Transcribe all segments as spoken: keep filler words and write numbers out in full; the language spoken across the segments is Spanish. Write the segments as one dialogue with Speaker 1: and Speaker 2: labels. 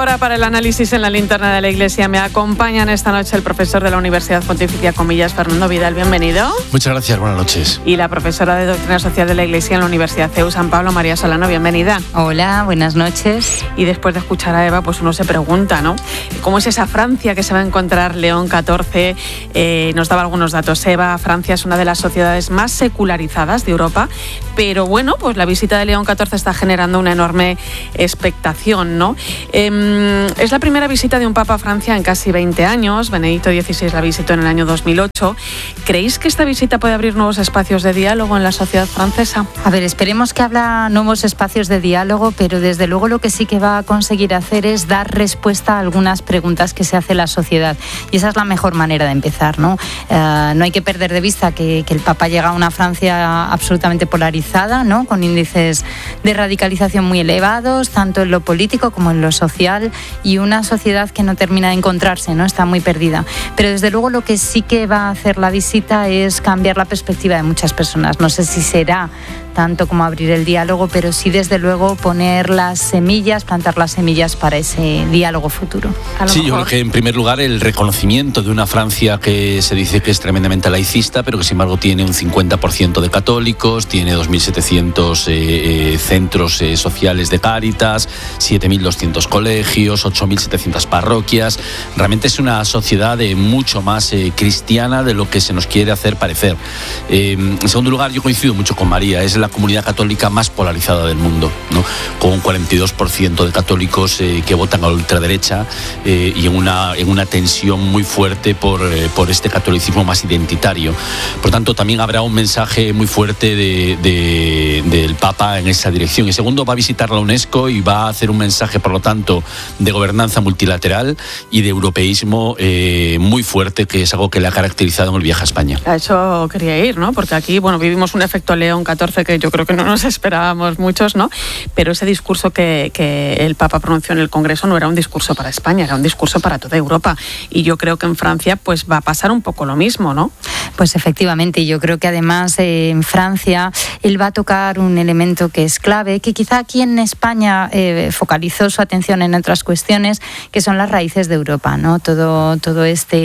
Speaker 1: hora para el análisis en la linterna de la Iglesia. Me acompañan esta noche el profesor de la Universidad Pontificia Comillas, Fernando Vidal. Bienvenido.
Speaker 2: Muchas gracias, buenas noches.
Speaker 1: Y la profesora de Doctrina Social de la Iglesia en la Universidad C E U San Pablo, María Solano. Bienvenida.
Speaker 3: Hola, buenas noches.
Speaker 1: Y después de escuchar a Eva, pues uno se pregunta, ¿no? ¿Cómo es esa Francia que se va a encontrar León catorce? Eh, nos daba algunos datos Eva. Francia es una de las sociedades más secularizadas de Europa, pero bueno, pues la visita de León catorce está generando una enorme expectación, ¿no? Eh, es la primera visita de un papa a Francia en casi veinte años. Benedicto dieciséis la visitó en el año dos mil ocho. ¿Creéis que esta visita puede abrir nuevos espacios de diálogo en la sociedad francesa?
Speaker 3: A ver, esperemos que abra nuevos espacios de diálogo, pero desde luego lo que sí que va a conseguir hacer es dar respuesta a algunas preguntas que se hace la sociedad. Y esa es la mejor manera de empezar, ¿no? Uh, no hay que perder de vista que, que el papa llega a una Francia absolutamente polarizada, ¿no? Con índices de radicalización muy elevados, tanto en lo político como en lo social, y una sociedad que no termina de encontrarse, ¿no? Está muy perdida. Pero desde luego lo que sí que va a hacer la visita es cambiar la perspectiva de muchas personas. No sé si será tanto como abrir el diálogo, pero sí desde luego poner las semillas, plantar las semillas para ese diálogo futuro.
Speaker 2: Sí, yo creo que en primer lugar el reconocimiento de una Francia que se dice que es tremendamente laicista, pero que sin embargo tiene un cincuenta por ciento de católicos, tiene dos mil setecientos eh, eh, centros eh, sociales de Cáritas, siete mil doscientos colegios, ocho mil setecientas parroquias. Realmente es una sociedad eh, mucho más eh, cristiana de lo que se nos quiere hacer parecer. Eh, en segundo lugar, yo coincido mucho con María, es la comunidad católica más polarizada del mundo, ¿no? Con un cuarenta y dos por ciento de católicos eh, que votan a la ultraderecha eh, y en una, en una tensión muy fuerte por, eh, por este catolicismo más identitario. Por tanto, también habrá un mensaje muy fuerte de, de, del Papa en esa dirección. Y segundo, va a visitar la UNESCO y va a hacer un mensaje, por lo tanto, de gobernanza multilateral y de europeísmo eh, muy fuerte, que es algo que le ha caracterizado en el viaje a España.
Speaker 1: A eso quería ir, ¿no? Porque aquí, bueno, vivimos un efecto León catorce que yo creo que no nos esperábamos muchos, ¿no? Pero ese discurso que, que el Papa pronunció en el Congreso no era un discurso para España, era un discurso para toda Europa. Y yo creo que en Francia pues va a pasar un poco lo mismo, ¿no?
Speaker 3: Pues efectivamente, yo creo que además eh, en Francia él va a tocar un elemento que es clave, que quizá aquí en España eh, focalizó su atención en otras cuestiones, que son las raíces de Europa, ¿no? Todo, todo este,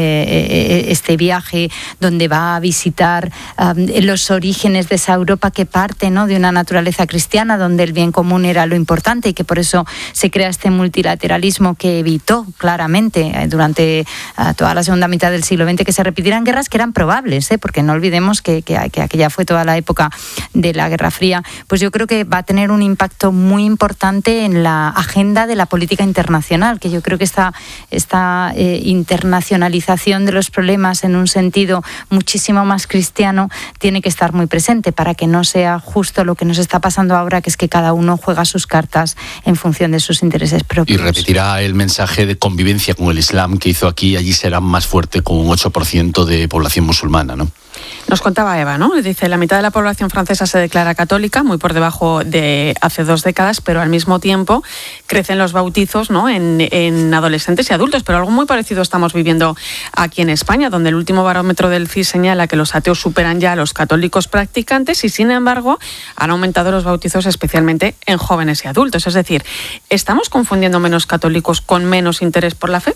Speaker 3: eh, este viaje donde va a visitar um, los orígenes de esa Europa que parte, ¿no? De una naturaleza cristiana, donde el bien común era lo importante y que por eso se crea este multilateralismo que evitó claramente eh, durante uh, toda la segunda mitad del siglo veinte que se repitieran guerras que eran probables, ¿eh? Porque no olvidemos que, que, que aquella fue toda la época de la Guerra Fría. Pues yo creo que va a tener un impacto muy importante en la agenda de la política internacional, que yo creo que esta, esta eh, internacionalización de los problemas en un sentido muchísimo más cristiano tiene que estar muy presente para que no sea justo lo que nos está pasando ahora, que es que cada uno juega sus cartas en función de sus intereses propios.
Speaker 2: Y repetirá el mensaje de convivencia con el Islam que hizo aquí, allí será más fuerte con un ocho por ciento de población musulmana, ¿no?
Speaker 1: Nos contaba Eva, ¿no? Dice, la mitad de la población francesa se declara católica, muy por debajo de hace dos décadas, pero al mismo tiempo crecen los bautizos, ¿no? En, en adolescentes y adultos, pero algo muy parecido estamos viviendo aquí en España, donde el último barómetro del C I S señala que los ateos superan ya a los católicos practicantes y, sin embargo, han aumentado los bautizos especialmente en jóvenes y adultos. Es decir, ¿estamos confundiendo menos católicos con menos interés por la fe?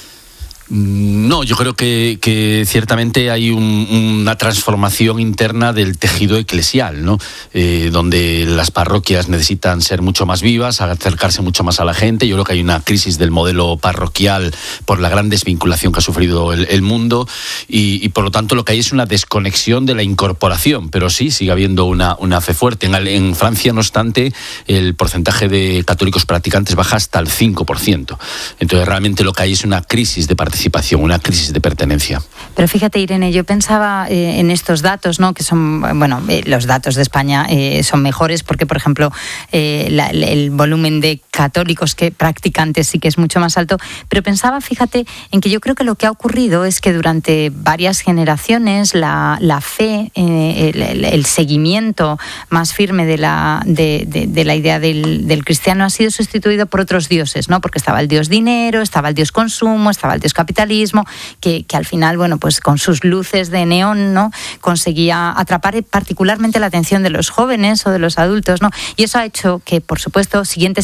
Speaker 2: No, yo creo que, que ciertamente hay un, una transformación interna del tejido eclesial, ¿no? Eh, donde las parroquias necesitan ser mucho más vivas, acercarse mucho más a la gente. Yo creo que hay una crisis del modelo parroquial por la gran desvinculación que ha sufrido el, el mundo y, y por lo tanto lo que hay es una desconexión de la incorporación, pero sí, sigue habiendo una, una fe fuerte. En, en Francia, no obstante, el porcentaje de católicos practicantes baja hasta el cinco por ciento. Entonces realmente lo que hay es una crisis de participación, una crisis de pertenencia.
Speaker 3: Pero fíjate, Irene, yo pensaba eh, en estos datos, ¿no? Que son, bueno, eh, los datos de España eh, son mejores porque, por ejemplo, eh, la, el volumen de católicos que practicantes sí que es mucho más alto, pero pensaba, fíjate, en que yo creo que lo que ha ocurrido es que durante varias generaciones la, la fe, eh, el, el, el seguimiento más firme de la, de, de, de la idea del, del cristiano ha sido sustituido por otros dioses, ¿no? Porque estaba el dios dinero, estaba el dios consumo, estaba el dios capitalismo, que, que al final, bueno, pues con sus luces de neón, ¿no? Conseguía atrapar particularmente la atención de los jóvenes o de los adultos, ¿no? Y eso ha hecho que, por supuesto, siguientes generaciones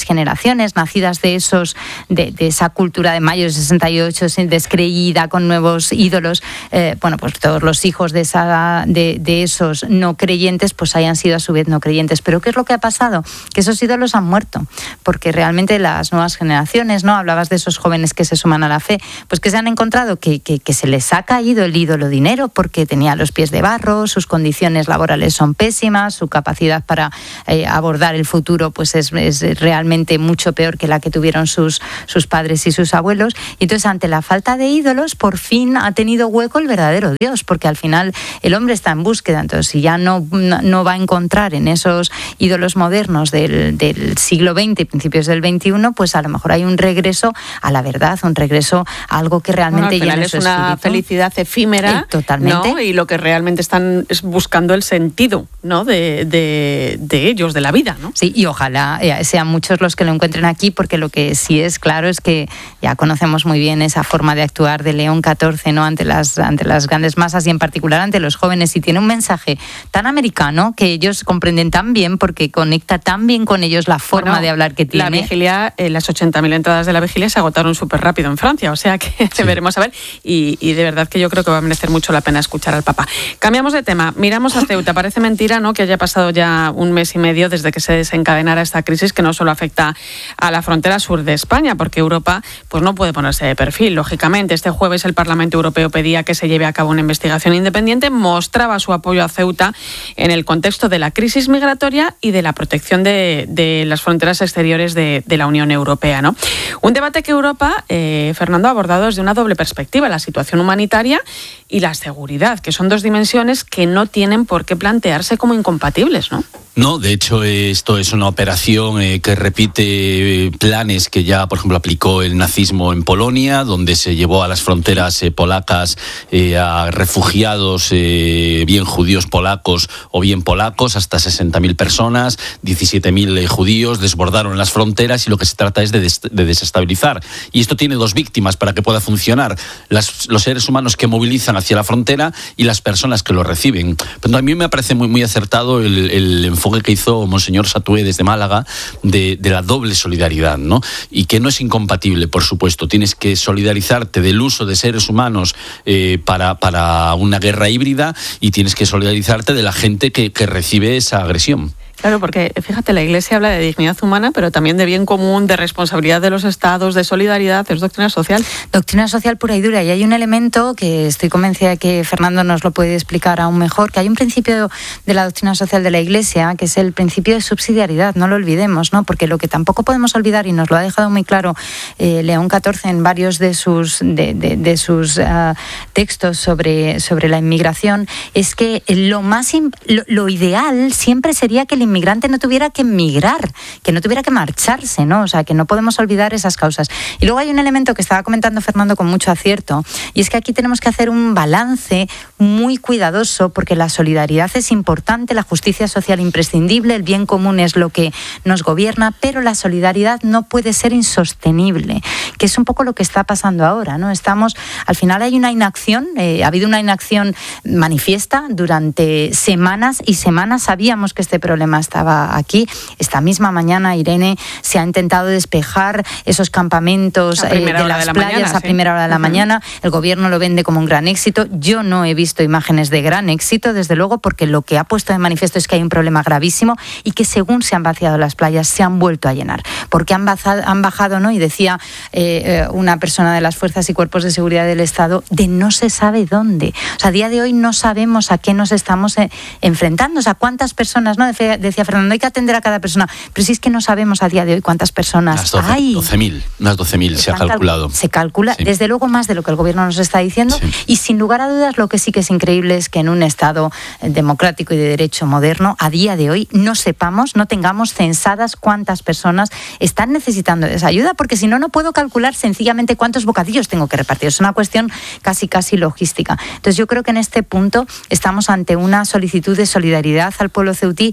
Speaker 3: generaciones nacidas de esos de, de esa cultura de mayo del sesenta y ocho descreída con nuevos ídolos, eh, bueno, pues todos los hijos de esa de, de esos no creyentes pues hayan sido a su vez no creyentes. Pero ¿qué es lo que ha pasado? Que esos ídolos han muerto, porque realmente las nuevas generaciones, ¿no? Hablabas de esos jóvenes que se suman a la fe, pues que se han encontrado que, que, que se les ha caído el ídolo dinero porque tenía los pies de barro, sus condiciones laborales son pésimas, su capacidad para eh, abordar el futuro pues es, es realmente mucho peor que la que tuvieron sus, sus padres y sus abuelos. Y entonces, ante la falta de ídolos, por fin ha tenido hueco el verdadero Dios, porque al final el hombre está en búsqueda. Entonces, si ya no, no va a encontrar en esos ídolos modernos del, del siglo veinte y principios del veintiuno, pues a lo mejor hay un regreso a la verdad, un regreso a algo que realmente
Speaker 1: bueno, al
Speaker 3: llene
Speaker 1: final
Speaker 3: su
Speaker 1: es una
Speaker 3: espíritu.
Speaker 1: Felicidad efímera,
Speaker 3: eh, totalmente.
Speaker 1: ¿no? Y lo que realmente están es buscando el sentido, ¿no? de, de, de ellos, de la vida, ¿no?
Speaker 3: Sí, y ojalá eh, sean muchos los que lo encuentren aquí, porque lo que sí es claro es que ya conocemos muy bien esa forma de actuar de León catorce, ¿no? ante las ante las grandes masas y en particular ante los jóvenes, y tiene un mensaje tan americano que ellos comprenden tan bien, porque conecta tan bien con ellos la forma bueno, de hablar que tiene.
Speaker 1: La vigilia, eh, las ochenta mil entradas de la vigilia se agotaron súper rápido en Francia, o sea que sí. veremos a ver, y, y de verdad que yo creo que va a merecer mucho la pena escuchar al Papa. Cambiamos de tema, miramos a Ceuta. Parece mentira, ¿no?, que haya pasado ya un mes y medio desde que se desencadenara esta crisis, que no solo afecta a la frontera sur de España, porque Europa pues no puede ponerse de perfil, lógicamente. Este jueves el Parlamento Europeo pedía que se lleve a cabo una investigación independiente, mostraba su apoyo a Ceuta en el contexto de la crisis migratoria y de la protección de, de las fronteras exteriores de, de la Unión Europea, ¿no? Un debate que Europa, eh, Fernando, ha abordado desde una doble perspectiva, la situación humanitaria y la seguridad, que son dos dimensiones que no tienen por qué plantearse como incompatibles, ¿no?
Speaker 2: No, de hecho esto es una operación eh, que repite planes que ya, por ejemplo, aplicó el nazismo en Polonia, donde se llevó a las fronteras eh, polacas eh, a refugiados, eh, bien judíos polacos o bien polacos, hasta sesenta mil personas, diecisiete mil eh, judíos, desbordaron las fronteras, y lo que se trata es de, des- de desestabilizar. Y esto tiene dos víctimas para que pueda funcionar: las, los seres humanos que movilizan hacia la frontera y las personas que lo reciben. Pero a mí me parece muy, muy acertado el, el enfoque que hizo Monseñor Satué desde Málaga de, de la doble solidaridad, ¿no? Y que no es incompatible, por supuesto. Tienes que solidarizarte del uso de seres humanos eh, para, para una guerra híbrida, y tienes que solidarizarte de la gente que, que recibe esa agresión.
Speaker 1: Claro, porque fíjate, la Iglesia habla de dignidad humana, pero también de bien común, de responsabilidad de los estados, de solidaridad, es doctrina social.
Speaker 3: Doctrina social pura y dura. Y hay un elemento que estoy convencida de que Fernando nos lo puede explicar aún mejor, que hay un principio de la doctrina social de la Iglesia, que es el principio de subsidiariedad, no lo olvidemos, ¿no? Porque lo que tampoco podemos olvidar, y nos lo ha dejado muy claro eh, León catorce en varios de sus, de, de, de sus uh, textos sobre, sobre la inmigración, es que lo, más, lo, lo ideal siempre sería que el inmigrante no tuviera que emigrar, que no tuviera que marcharse, ¿no? O sea, que no podemos olvidar esas causas. Y luego hay un elemento que estaba comentando Fernando con mucho acierto, y es que aquí tenemos que hacer un balance muy cuidadoso, porque la solidaridad es importante, la justicia social imprescindible, el bien común es lo que nos gobierna, pero la solidaridad no puede ser insostenible, que es un poco lo que está pasando ahora, ¿no? Estamos, al final hay una inacción, eh, ha habido una inacción manifiesta durante semanas y semanas. Sabíamos que este problema estaba aquí. Esta misma mañana, Irene, se ha intentado despejar esos campamentos eh, de las de playas mañana, a sí. primera hora de la uh-huh. mañana. El gobierno lo vende como un gran éxito. Yo no he visto imágenes de gran éxito, desde luego, porque lo que ha puesto de manifiesto es que hay un problema gravísimo, y que según se han vaciado las playas, se han vuelto a llenar. Porque han bajado, han bajado ¿no? Y decía eh, una persona de las fuerzas y cuerpos de seguridad del Estado, de no se sabe dónde. O sea, a día de hoy no sabemos a qué nos estamos eh, enfrentando. O sea, cuántas personas, ¿no? Decía, decía Fernando, hay que atender a cada persona, pero si es que no sabemos a día de hoy cuántas personas
Speaker 2: doce,
Speaker 3: hay.
Speaker 2: doce mil, unas doce mil se ha calculado.
Speaker 3: Se calcula, sí. Desde luego, más de lo que el gobierno nos está diciendo, sí. Y sin lugar a dudas lo que sí que es increíble es que en un Estado democrático y de derecho moderno, a día de hoy, no sepamos, no tengamos censadas cuántas personas están necesitando esa ayuda, porque si no, no puedo calcular sencillamente cuántos bocadillos tengo que repartir. Es una cuestión casi, casi logística. Entonces yo creo que en este punto estamos ante una solicitud de solidaridad al pueblo ceutí que no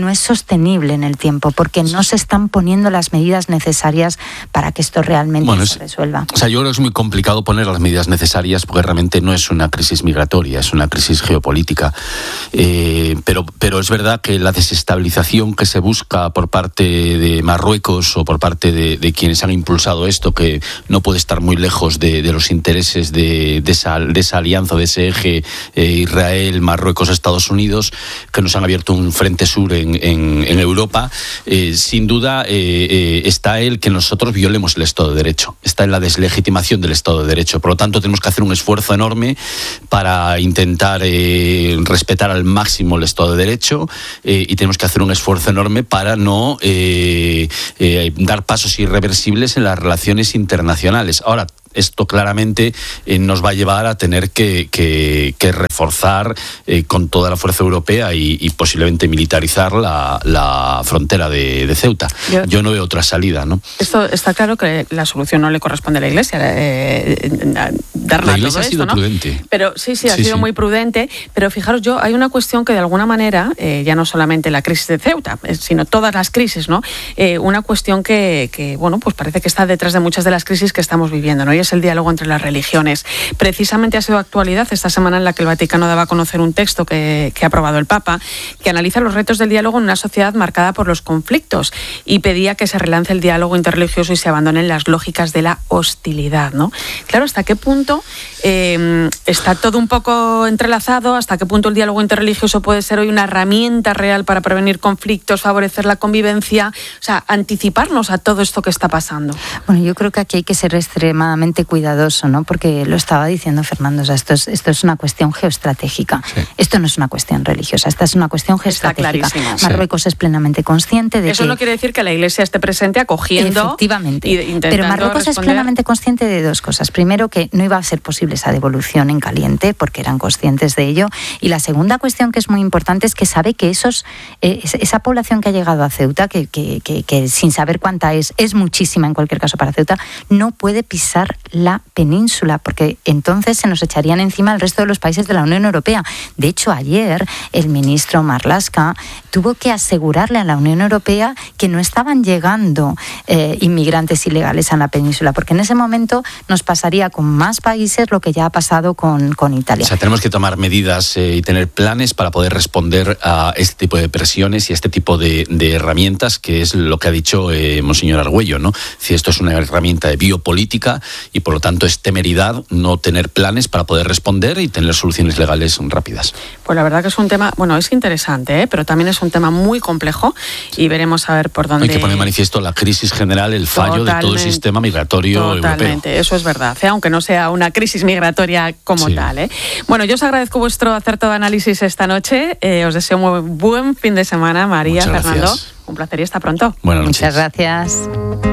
Speaker 3: no es sostenible en el tiempo, porque no se están poniendo las medidas necesarias para que esto realmente
Speaker 2: bueno,
Speaker 3: se resuelva.
Speaker 2: O sea, yo creo que es muy complicado poner las medidas necesarias porque realmente no es una crisis migratoria, es una crisis geopolítica. Eh, pero, pero es verdad que la desestabilización que se busca por parte de Marruecos o por parte de, de quienes han impulsado esto, que no puede estar muy lejos de, de los intereses de, de, esa, de esa alianza, de ese eje eh, Israel, Marruecos, Estados Unidos, que nos han abierto un frente sur en, en, en Europa. Eh, sin duda eh, eh, está el que nosotros violemos el Estado de Derecho, está en la deslegitimación del Estado de Derecho. Por lo tanto, tenemos que hacer un esfuerzo enorme para intentar eh, respetar al máximo el Estado de Derecho eh, y tenemos que hacer un esfuerzo enorme para no eh, eh, dar pasos irreversibles en las relaciones internacionales. Ahora, esto claramente eh, nos va a llevar a tener que, que, que reforzar eh, con toda la fuerza europea y, y posiblemente militarizar la, la frontera de, de Ceuta. Yo, Yo no veo otra salida, ¿no?
Speaker 1: Esto está claro que la solución no le corresponde a la Iglesia, eh, dar
Speaker 2: la Iglesia
Speaker 1: todo
Speaker 2: ha sido
Speaker 1: esto, ¿no?
Speaker 2: prudente.
Speaker 1: Pero sí, sí, ha
Speaker 2: sí,
Speaker 1: sido
Speaker 2: sí.
Speaker 1: muy prudente. Pero fijaros, yo hay una cuestión que de alguna manera, eh, ya no solamente la crisis de Ceuta, sino todas las crisis, ¿no? Eh, una cuestión que, que, bueno, pues parece que está detrás de muchas de las crisis que estamos viviendo, ¿no? Y es el diálogo entre las religiones. Precisamente ha sido actualidad esta semana en la que el Vaticano daba a conocer un texto que, que ha aprobado el Papa, que analiza los retos del diálogo en una sociedad marcada por los conflictos y pedía que se relance el diálogo interreligioso y se abandonen las lógicas de la hostilidad, ¿no? Claro, ¿hasta qué punto eh, está todo un poco entrelazado? ¿Hasta qué punto el diálogo interreligioso puede ser hoy una herramienta real para prevenir conflictos, favorecer la convivencia? O sea, anticiparnos a todo esto que está pasando.
Speaker 3: Bueno, yo creo que aquí hay que ser extremadamente cuidadoso, ¿no? Porque lo estaba diciendo Fernando, o sea, esto es, esto es una cuestión geoestratégica. Sí. Esto no es una cuestión religiosa, esta es una cuestión geoestratégica. Marruecos sí. es plenamente consciente de
Speaker 1: Eso
Speaker 3: que...
Speaker 1: no quiere decir que la Iglesia esté presente acogiendo...
Speaker 3: Efectivamente.
Speaker 1: Y intentando
Speaker 3: Pero Marruecos
Speaker 1: responder...
Speaker 3: es plenamente consciente de dos cosas. Primero, que no iba a ser posible esa devolución en caliente, porque eran conscientes de ello. Y la segunda cuestión que es muy importante es que sabe que esos eh, esa población que ha llegado a Ceuta, que, que, que, que sin saber cuánta es, es muchísima en cualquier caso para Ceuta, no puede pisar la península, porque entonces se nos echarían encima el resto de los países de la Unión Europea. De hecho, ayer el ministro Marlaska tuvo que asegurarle a la Unión Europea que no estaban llegando eh, inmigrantes ilegales a la península, porque en ese momento nos pasaría con más países lo que ya ha pasado con, con Italia.
Speaker 2: O sea, tenemos que tomar medidas eh, y tener planes para poder responder a este tipo de presiones y a este tipo de, de herramientas, que es lo que ha dicho eh, Monseñor Argüello, ¿no? Si esto es una herramienta de biopolítica y por lo tanto es temeridad no tener planes para poder responder y tener soluciones legales rápidas.
Speaker 1: Pues la verdad que es un tema, bueno, es interesante, ¿eh? Pero también es un tema muy complejo y veremos a ver por dónde...
Speaker 2: Hay que poner manifiesto la crisis general, el fallo Totalmente. de todo el sistema migratorio
Speaker 1: Totalmente.
Speaker 2: europeo.
Speaker 1: Totalmente, eso es verdad, ¿eh? Aunque no sea una crisis migratoria como sí. tal, ¿eh? Bueno, yo os agradezco vuestro acertado análisis esta noche, eh, os deseo muy buen fin de semana, María,
Speaker 2: Muchas
Speaker 1: Fernando,
Speaker 2: gracias.
Speaker 1: Un placer y hasta pronto.
Speaker 2: Buenas noches.
Speaker 3: Muchas gracias.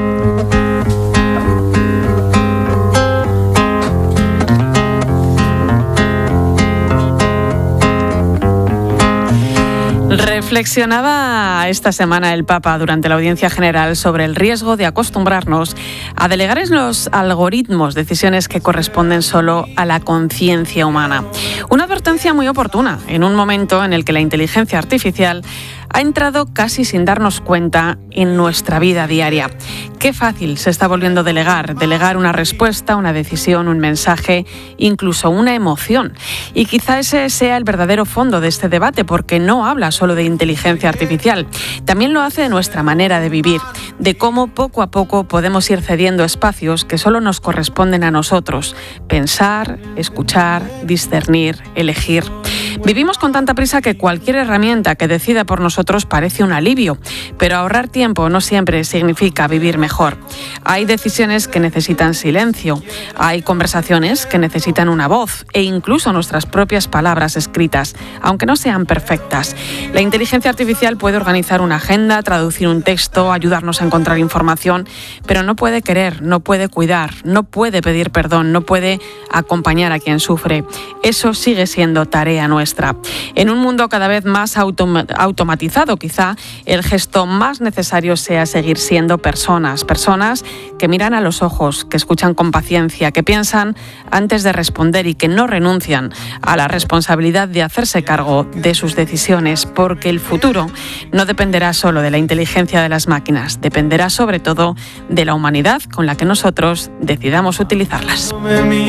Speaker 1: Reflexionaba esta semana el Papa durante la audiencia general sobre el riesgo de acostumbrarnos a delegar en los algoritmos decisiones que corresponden solo a la conciencia humana. Una advertencia muy oportuna en un momento en el que la inteligencia artificial ha entrado casi sin darnos cuenta en nuestra vida diaria. Qué fácil se está volviendo delegar, delegar una respuesta, una decisión, un mensaje, incluso una emoción. Y quizá ese sea el verdadero fondo de este debate, porque no habla solo de inteligencia artificial, también lo hace de nuestra manera de vivir, de cómo poco a poco podemos ir cediendo espacios que solo nos corresponden a nosotros, pensar, escuchar, discernir, elegir. Vivimos con tanta prisa que cualquier herramienta que decida por nosotros parece un alivio, pero ahorrar tiempo no siempre significa vivir mejor. Hay decisiones que necesitan silencio, hay conversaciones que necesitan una voz e incluso nuestras propias palabras escritas, aunque no sean perfectas. La inteligencia artificial puede organizar una agenda, traducir un texto, ayudarnos a encontrar información, pero no puede querer, no puede cuidar, no puede pedir perdón, no puede acompañar a quien sufre. Eso sigue siendo tarea tarea nuestra. En un mundo cada vez más autom- automatizado, quizá el gesto más necesario sea seguir siendo personas, personas que miran a los ojos, que escuchan con paciencia, que piensan antes de responder y que no renuncian a la responsabilidad de hacerse cargo de sus decisiones, porque el futuro no dependerá solo de la inteligencia de las máquinas, dependerá sobre todo de la humanidad con la que nosotros decidamos utilizarlas.